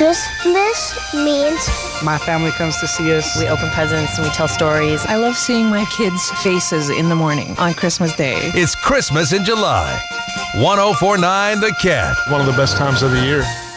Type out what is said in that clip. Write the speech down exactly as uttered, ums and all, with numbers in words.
Christmas means my family comes to see us. We open presents and we tell stories. I love seeing my kids' faces in the morning on Christmas Day. It's Christmas in July. one oh four point nine The Cat. One of the best times of the year.